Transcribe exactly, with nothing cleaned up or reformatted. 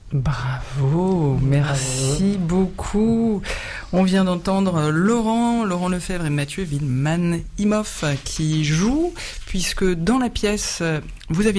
Bravo, merci Bravo. beaucoup. On vient d'entendre Laurent, Laurent Lefebvre et Mathieu Wildman-Imhoff qui jouent, puisque dans la pièce, vous avez